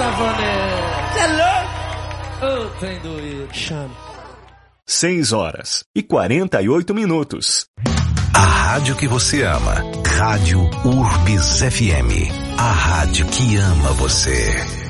Savanete. Cê é louco? Ô, trem doido. Chama. 6h48. A rádio que você ama. Rádio Urbis FM. A rádio que ama você.